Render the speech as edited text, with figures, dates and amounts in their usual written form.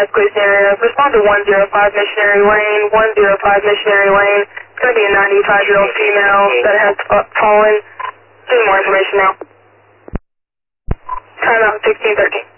West Cleveland area. Respond to 105 Missionary Lane, 105 Missionary Lane. It's going to be a 95-year-old female that has fallen. Give me more information now. Time out 1613.